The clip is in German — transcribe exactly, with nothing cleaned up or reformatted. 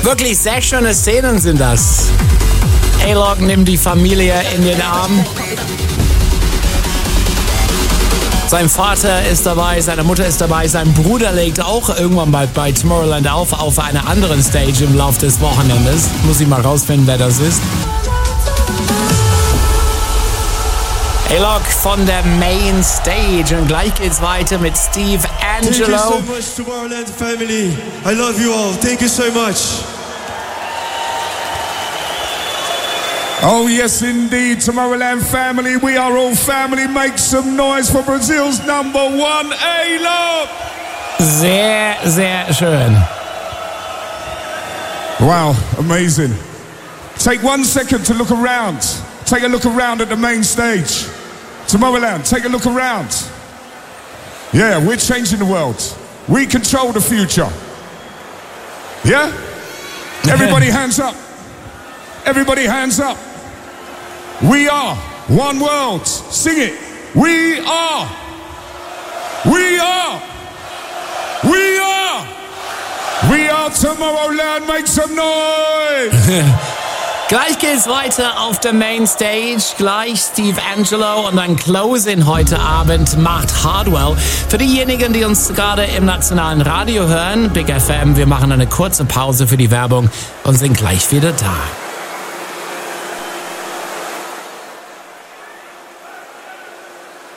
Wirklich sehr schöne Szenen sind das. A-Log nimmt die Familie in den Arm. Sein Vater ist dabei, seine Mutter ist dabei, sein Bruder legt auch irgendwann mal bei Tomorrowland auf, auf einer anderen Stage im Laufe des Wochenendes. Muss ich mal rausfinden, wer das ist. A-Log von der Main Stage und gleich geht's weiter mit Steve Angello. Thank you so much, Tomorrowland family. I love you all. Thank you so much. Oh yes indeed, Tomorrowland family, we are all family. Make some noise for Brazil's number one, A-Log. Sehr, sehr schön. Wow, amazing. Take one second to look around. Take a look around at the main stage. Tomorrowland, take a look around. Yeah, we're changing the world. We control the future. Yeah? Everybody hands up. Everybody hands up. We are one world. Sing it. We are. We are. We are. We are Tomorrowland. Make some noise. Gleich geht's weiter auf der Main Stage. Gleich Steve Angello und ein Close-In heute Abend macht Hardwell. Für diejenigen, die uns gerade im nationalen Radio hören, Big F M, wir machen eine kurze Pause für die Werbung und sind gleich wieder da.